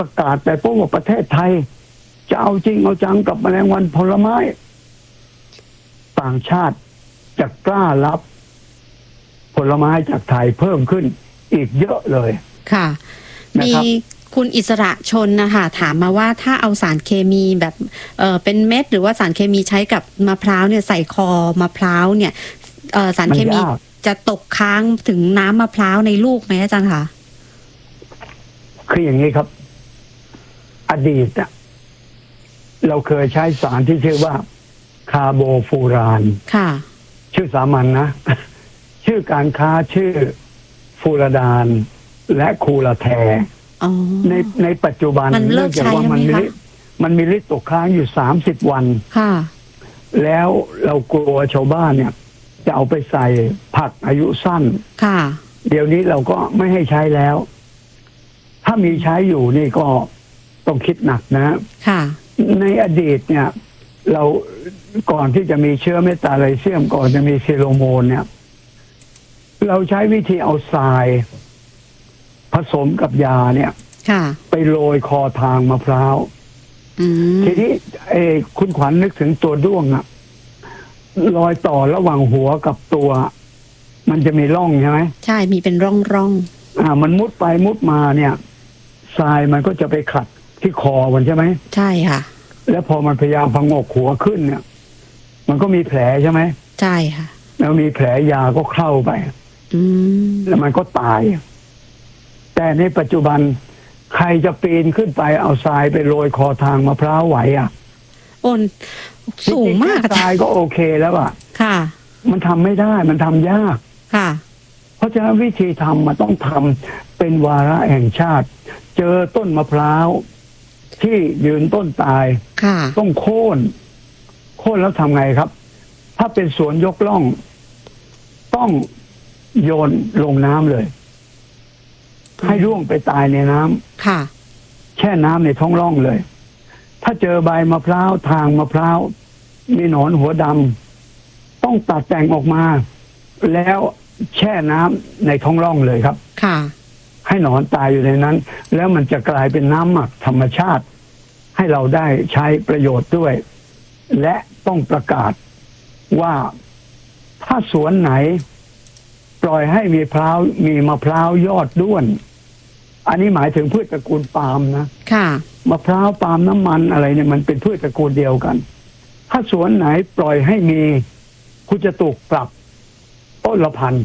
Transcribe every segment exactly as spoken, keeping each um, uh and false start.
ประกาศไปเพราะว่าประเทศไทยจะเอาจริงเอาจังกับแมลงวันผลไม้ต่างชาติจะกล้ารับผลไม้จากไทยเพิ่มขึ้นอีกเยอะเลยค่ะมีคุณอิสระชนนะคะถามมาว่าถ้าเอาสารเคมีแบบเออเป็นเม็ดหรือว่าสารเคมีใช้กับมะพร้าวเนี่ยใส่คอมะพร้าวเนี่ยเออสารเคมีจะตกค้างถึงน้ำมะพร้าวในลูกไหมอาจารย์คะคืออย่างนี้ครับอดีตอะเราเคยใช้สารที่ชื่อว่าคาร์โบฟูรานค่ะชื่อสามัญ นะ ชื่อการค้าชื่อฟูรดานและคูลาแทในในปัจจุบันเนื่องจากว่ามันมีมันมีฤทธิ์ตกค้างอยู่สามสิบวันค่ะแล้วเรากลัวชาวบ้านเนี่ยจะเอาไปใส่ผักอายุสั้นค่ะเดี๋ยวนี้เราก็ไม่ให้ใช้แล้วถ้ามีใช้อยู่นี่ก็ต้องคิดหนักนะค่ะในอดีตเนี่ยเราก่อนที่จะมีเชื้อเมตาไลเซียมก่อนจะมีเซโรโมนเนี่ยเราใช้วิธีเอาทรายผสมกับยาเนี่ยไปโรยคอทางมะพร้าวทีนี้เอคุณขวัญนึกถึงตัวด้วงอะรอยต่อระหว่างหัวกับตัวมันจะมีร่องใช่ไหมใช่มีเป็นร่องร่องอ่ามันมุดไปมุดมาเนี่ยทรายมันก็จะไปขัดที่คอมันใช่ไหมใช่ค่ะแล้วพอมันพยายามพงกหัวขึ้นเนี่ยมันก็มีแผลใช่ไหมใช่ค่ะแล้วมีแผลยาก็เข้าไปแล้วมันก็ตายแต่ในปัจจุบันใครจะปีนขึ้นไปเอาทรายไปโรยคอทางมะพร้าวไหวอ่ะโอนสูงมากทรายก็โอเคแล้วอ่ะค่ะมันทำไม่ได้มันทำยากค่ะเพราะฉะนั้นวิธีทำมันต้องทำเป็นวาระแห่งชาติเจอต้นมะพร้าวที่ยืนต้นตายต้องโค่นโค่นแล้วทำไงครับถ้าเป็นสวนยกล่องต้องโยนลงน้ำเลยให้ร่วงไปตายในน้ำค่ะแช่น้ำในท้องร่องเลยถ้าเจอใบมะพร้าวทางมะพร้าวมีหนอนหัวดำต้องตัดแต่งออกมาแล้วแช่น้ำในท้องร่องเลยครับค่ะให้หนอนตายอยู่ในนั้นแล้วมันจะกลายเป็นน้ำหมักธรรมชาติให้เราได้ใช้ประโยชน์ด้วยและต้องประกาศว่าถ้าสวนไหนปล่อยให้มีพร้าวมีมะพร้าวยอดด้วนอันนี้หมายถึงพืชตระกูลปาล์มนะค่ะมะพร้าวปาล์มน้ำมันอะไรเนี่ยมันเป็นพืชตระกูลเดียวกันถ้าสวนไหนปล่อยให้มีคุณจะถูกปรับต้นละพัน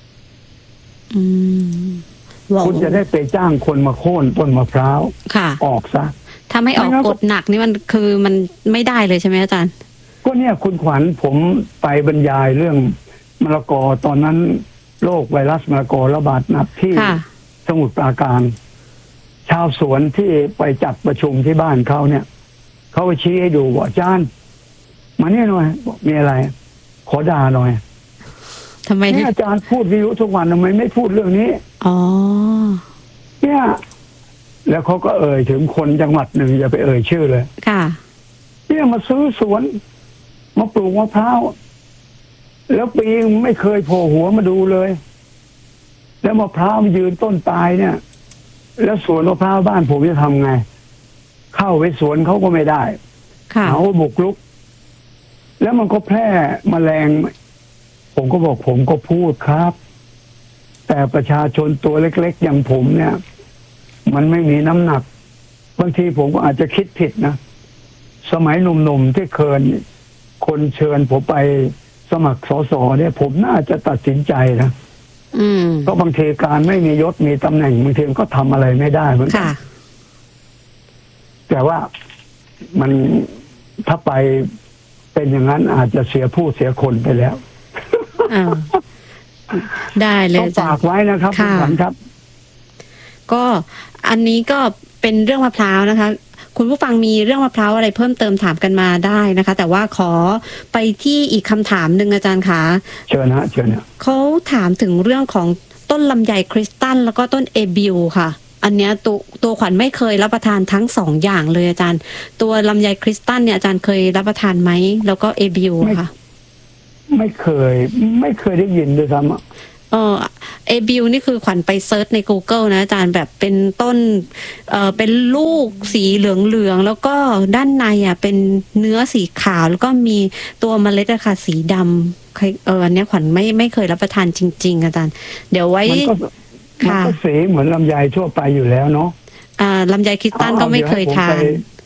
คุณจะได้ไปจ้างคนมาโค่นต้นมะพร้าวออกซะถ้าไม่ออกกฎหนักนี่มันคือมันไม่ได้เลยใช่ไหมอาจารย์ก็เนี่ยคุณขวัญผมไปบรรยายเรื่องมะละกอตอนนั้นโรคไวรัสมะละกอระบาดหนักที่สมุทรปราการชาวสวนที่ไปจัดประชุมที่บ้านเขาเนี่ยเขาไปชี้ให้ดูว่าอาจารย์มาเนี่ยหน่อยมีอะไรขอด่าหน่อยทำไมเนี่ยอาจารย์พูดวิทยุทุกวันทำไมไม่พูดเรื่องนี้อ๋อเนี่ยแล้วเขาก็เอ่ยถึงคนจังหวัดหนึ่งอย่าไปเอ่ยชื่อเลยค่ะเนี่ยมาซื้อสวนมาปลูกมะพร้าวแล้วปีไม่เคยโผล่หัวมาดูเลยแล้วมะพร้าวมันยืนต้นตายเนี่ยแล้วสวนมะพร้าวบ้านผมจะทำไงเข้าไปสวนเขาก็ไม่ได้เขาบุกรุกแล้วมันก็แพร่แมลงผมก็บอกผมก็พูดครับแต่ประชาชนตัวเล็กๆอย่างผมเนี่ยมันไม่มีน้ำหนักบางทีผมก็อาจจะคิดผิดนะสมัยหนุ่มๆที่เคยคนเชิญผมไปสมัครสสเนี่ยผมน่าจะตัดสินใจนะก็บางทีการไม่มียศมีตำแหน่งบางทีก็ทำอะไรไม่ได้เหมือนกันแต่ว่ามันถ้าไปเป็นอย่างนั้นอาจจะเสียผู้เสียคนไปแล้วได้เลยต้องฝากไว้นะครับคุณขวัญครับก็อันนี้ก็เป็นเรื่องมะพร้าวนะคะคุณผู้ฟังมีเรื่องมะพร้าวอะไรเพิ่มเติมถามกันมาได้นะคะแต่ว่าขอไปที่อีกคำถามหนึ่งอาจารย์คะเชิญนะเชิญนะเขาถามถึงเรื่องของต้นลำไยคริสตัลแล้วก็ต้นเอบิวค่ะอันเนี้ยตัวตัวขวัญไม่เคยรับประทานทั้งสองอย่างเลยอาจารย์ตัวลำไยคริสตัลเนี่ยอาจารย์เคยรับประทานไหมแล้วก็เอบิวค่ะไม่เคยไม่เคยได้ยินด้วยซ้ำเออเอบิวนี่คือขวัญไปเซิร์ชใน Google นะอาจารย์แบบเป็นต้นเออเป็นลูกสีเหลืองๆแล้วก็ด้านในอ่ะเป็นเนื้อสีขาวแล้วก็มีตัวเมล็ดอะค่ะสีดำเอออันเนี้ยขวัญไม่ไม่เคยรับประทานจริงๆอาจารย์เดี๋ยวไว้มันก็มันก็สีเหมือนลำไยทั่วไปอยู่แล้วเนาะอ่าลำไยคริสตัลก็ไม่เคยทาน